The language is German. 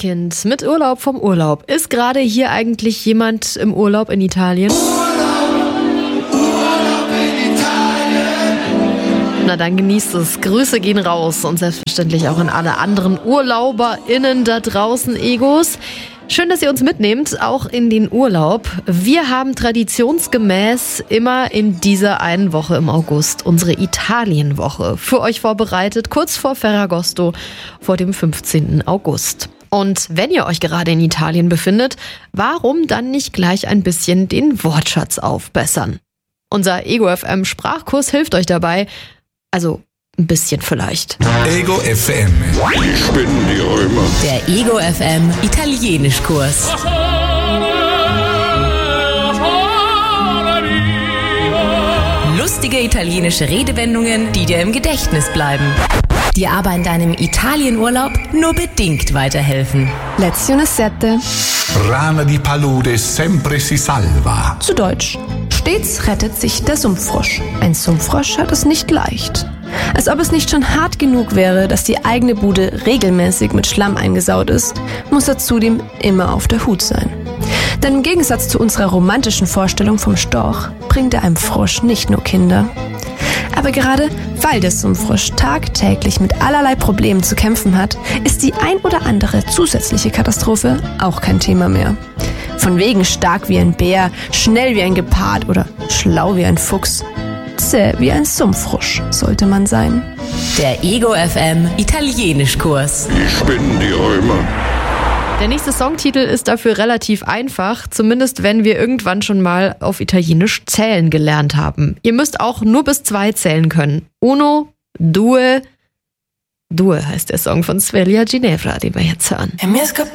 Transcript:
Weekend mit Urlaub vom Urlaub. Ist gerade hier eigentlich jemand im Urlaub in Italien? Na dann genießt es. Grüße gehen raus und selbstverständlich auch an alle anderen UrlauberInnen da draußen, Egos. Schön, dass ihr uns mitnehmt, auch in den Urlaub. Wir haben traditionsgemäß immer in dieser einen Woche im August unsere Italienwoche für euch vorbereitet, kurz vor Ferragosto, vor dem 15. August. Und wenn ihr euch gerade in Italien befindet, warum dann nicht gleich ein bisschen den Wortschatz aufbessern? Unser Ego FM Sprachkurs hilft euch dabei, also ein bisschen vielleicht. Ego FM. Ich bin die Römer. Der Ego FM Italienischkurs. Lustige italienische Redewendungen, die dir im Gedächtnis bleiben. Dir aber in deinem Italienurlaub nur bedingt weiterhelfen. Lezione 7. Rana di palude sempre si salva. Zu Deutsch. Stets rettet sich der Sumpffrosch. Ein Sumpffrosch hat es nicht leicht. Als ob es nicht schon hart genug wäre, dass die eigene Bude regelmäßig mit Schlamm eingesaut ist, muss er zudem immer auf der Hut sein. Denn im Gegensatz zu unserer romantischen Vorstellung vom Storch bringt er einem Frosch nicht nur Kinder. Aber gerade weil der Sumpffrosch tagtäglich mit allerlei Problemen zu kämpfen hat, ist die ein oder andere zusätzliche Katastrophe auch kein Thema mehr. Von wegen stark wie ein Bär, schnell wie ein Gepard oder schlau wie ein Fuchs. Zäh wie ein Sumpffrosch sollte man sein. Der Ego FM Italienischkurs. Ich bin die Römer. Der nächste Songtitel ist dafür relativ einfach, zumindest wenn wir irgendwann schon mal auf Italienisch zählen gelernt haben. Ihr müsst auch nur bis 2 zählen können. Uno, due, due heißt der Song von Svelja Ginevra, den wir jetzt hören.